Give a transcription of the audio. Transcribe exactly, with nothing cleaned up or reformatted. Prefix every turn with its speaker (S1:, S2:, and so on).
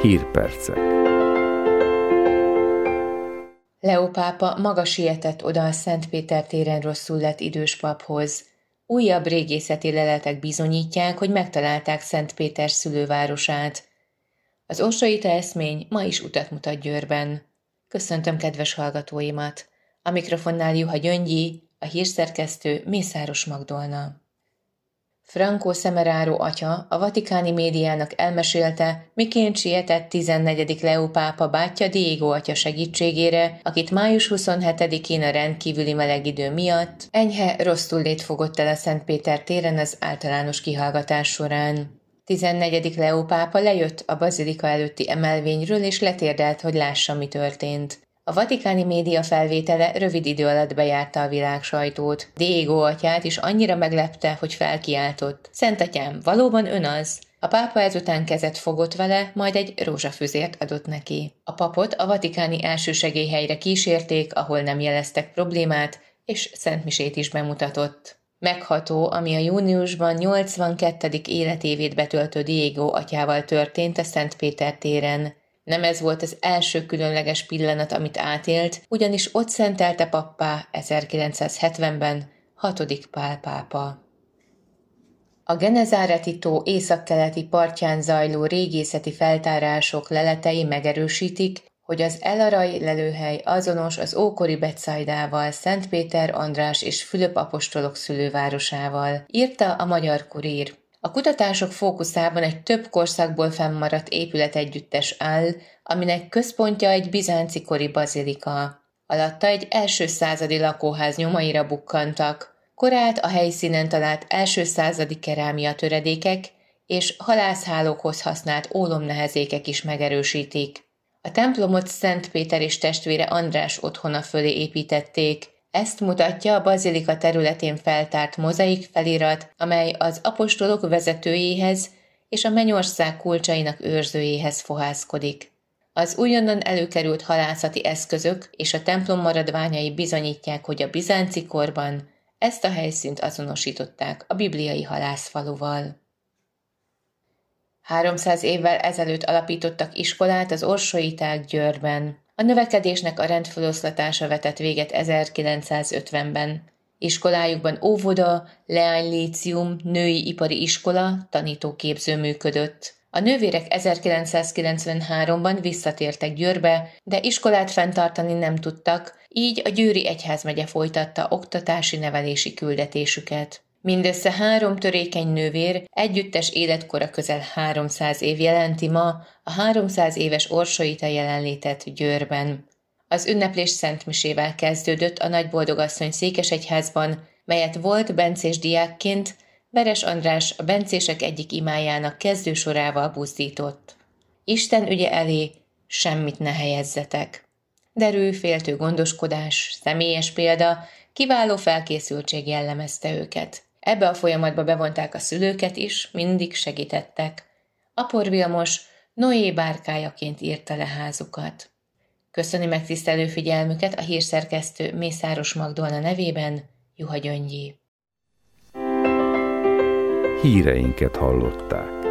S1: Hírpercek.
S2: Leó pápa maga sietett oda a Szentpéter téren rosszul lett idős paphoz. Újabb régészeti leletek bizonyítják, hogy megtalálták Szentpéter szülővárosát. Az orsoita eszmény ma is utat mutat Győrben. Köszöntöm kedves hallgatóimat! A mikrofonnál Juha Gyöngyi, a hírszerkesztő Mészáros Magdolna. Franco Semeraro atya a vatikáni médiának elmesélte, miként sietett tizennegyedik Leó pápa bátyja Diego atya segítségére, akit május huszonhetedikén a rendkívüli meleg idő miatt enyhe rossz túllét fogott el a Szentpéter téren az általános kihallgatás során. tizennegyedik Leó pápa lejött a bazilika előtti emelvényről és letérdelt, hogy lássa, mi történt. A vatikáni média felvétele rövid idő alatt bejárta a világ sajtót. Diego atyát is annyira meglepte, hogy felkiáltott. Szentatyám, valóban ön az? A pápa ezután kezet fogott vele, majd egy rózsafüzért adott neki. A papot a vatikáni elsősegélyhelyre kísérték, ahol nem jeleztek problémát, és szentmisét is bemutatott. Megható, ami a júniusban nyolcvankettedik életévét betöltő Diego atyával történt a Szentpéter téren. Nem ez volt az első különleges pillanat, amit átélt, ugyanis ott szentelte pappá ezerkilencszázhetvenben hatodik Pál pápa. A Genezáreti tó északkeleti partján zajló régészeti feltárások leletei megerősítik, hogy az El Arrai lelőhely azonos az ókori Betsaidával, Szentpéter András és Fülöp apostolok szülővárosával, írta a Magyar Kurír. A kutatások fókuszában egy több korszakból fennmaradt épületegyüttes áll, aminek központja egy bizánci kori bazilika. Alatta egy első századi lakóház nyomaira bukkantak, korát a helyszínen talált első századi kerámia töredékek és halászhálókhoz használt ólomnehezékek is megerősítik. A templomot Szentpéter és testvére András otthona fölé építették. Ezt mutatja a bazilika területén feltárt mozaik felirat, amely az apostolok vezetőjéhez és a mennyország kulcsainak őrzőjéhez fohászkodik. Az újonnan előkerült halászati eszközök és a templom maradványai bizonyítják, hogy a bizánci korban ezt a helyszínt azonosították a bibliai halászfaluval. háromszáz évvel ezelőtt alapítottak iskolát az orsoiták Győrben. A növekedésnek a rendfeloszlatása vetett véget ezerkilencszázötvenben. Iskolájukban óvoda, leánylícium, női ipari iskola, tanítóképző működött. A nővérek ezerkilencszázkilencvenháromban visszatértek Győrbe, de iskolát fenntartani nem tudtak, így a győri egyházmegye folytatta oktatási-nevelési küldetésüket. Mindössze három törékeny nővér együttes életkora közel háromszáz év jelenti ma a háromszáz éves orsoita jelenlétet Győrben. Az ünneplés szentmisével kezdődött a Nagyboldogasszony székesegyházban, melyet volt bencés diákként Veres András a bencések egyik imájának kezdősorával buzdított. Isten ügye elé semmit ne helyezzetek. Derű, féltő gondoskodás, személyes példa, kiváló felkészültség jellemezte őket. Ebbe a folyamatba bevonták a szülőket is, mindig segítettek. Apor Vilmos Noé bárkájaként írta le házukat. Köszöni megtisztelő figyelmüket a hírszerkesztő Mészáros Magdolna nevében, Juha Gyöngyi.
S1: Híreinket hallották.